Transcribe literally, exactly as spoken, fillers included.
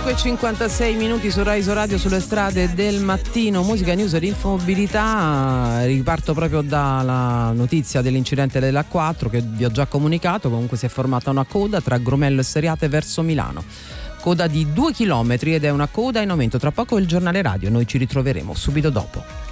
cinque e cinquantasei minuti su Rai Radio, sulle strade del mattino, musica, news ed infomobilità. Riparto proprio dalla notizia dell'incidente dell'A quattro che vi ho già comunicato. Comunque si è formata una coda tra Gromello e Seriate verso Milano, coda di due chilometri, ed è una coda in aumento. Tra poco il giornale radio, noi ci ritroveremo subito dopo.